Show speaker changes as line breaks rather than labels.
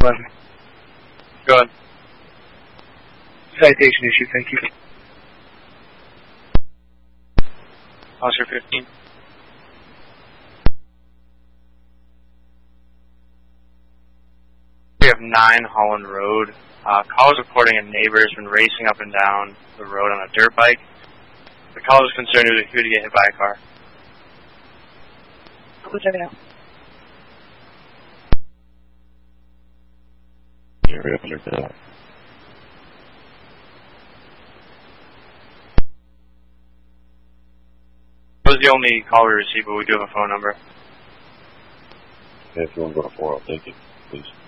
11.
Go ahead.
Citation issue, thank you.
Officer 15. We have 9 Holland Road. Call is reporting a neighbor has been racing up and down the road on a dirt bike. The call is concerned he would get hit by a car.
We'll check it out.
Hurry up, check it out.
That was the only call we received, but we do have a phone number.
Okay, if you want to go to 4, I'll take it, please.